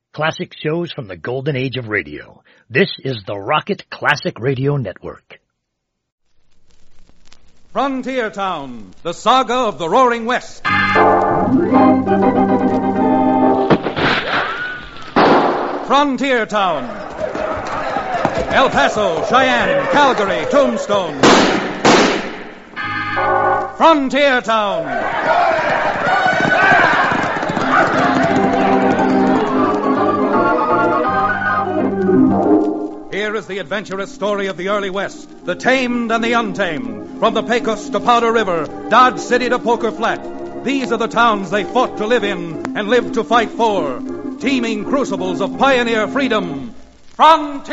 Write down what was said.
Classic shows from the golden age of radio. This is the Rocket Classic Radio Network. Frontier Town, the saga of the Roaring West. Frontier Town. El Paso, Cheyenne, Calgary, Tombstone. Frontier Town. Here is the adventurous story of the early West, the tamed and the untamed. From the Pecos to Powder River, Dodge City to Poker Flat. These are the towns they fought to live in and lived to fight for. Teeming crucibles of pioneer freedom. Frontier!